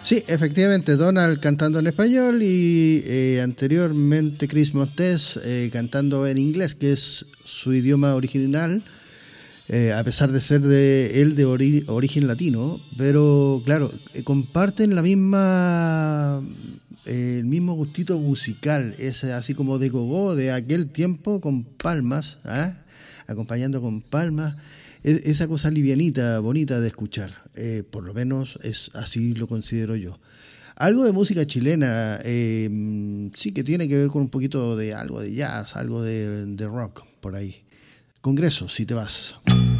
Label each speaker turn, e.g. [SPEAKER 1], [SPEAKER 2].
[SPEAKER 1] Sí, efectivamente, Donald cantando en español y anteriormente Chris Montes cantando en inglés, que es su idioma original, a pesar de ser de él de origen latino, pero claro, comparten la misma el mismo gustito musical, es así como de gogo de aquel tiempo con palmas, ¿ah? Acompañando con palmas, esa cosa livianita, bonita de escuchar, por lo menos es así lo considero yo. Algo de música chilena, sí que tiene que ver con un poquito de algo de jazz, algo de rock por ahí. Congreso, si te vas.